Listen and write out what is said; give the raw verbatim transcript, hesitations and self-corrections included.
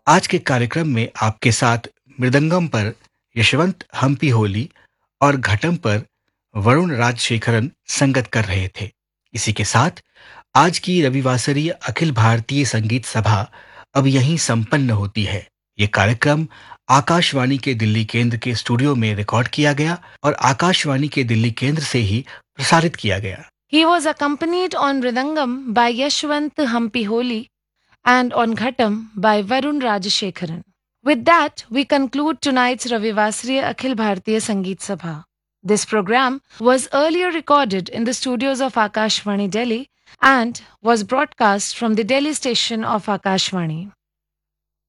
आज के कार्यक्रम में आपके साथ मृदंगम पर यशवंत हम्पी होली और घटम पर वरुण राजशेखरन संगत कर रहे थे। इसी के साथ आज की रविवासरीय अखिल भारतीय संगीत सभा अब यहीं संपन्न होती है। ये कार्यक्रम आकाशवाणी के दिल्ली केंद्र के स्टूडियो में रिकॉर्ड किया गया और आकाशवाणी के दिल्ली केंद्र से ही प्रसारित किया गया। He was accompanied on Mridangam by Yashwant Hampiholi and on Ghatam by Varun Rajashekharan. With that, we conclude tonight's Ravivasriya Akhil Bharatiya Sangeet Sabha. This program was earlier recorded in the studios of Akashvani Delhi and was broadcast from the Delhi station of Akashvani.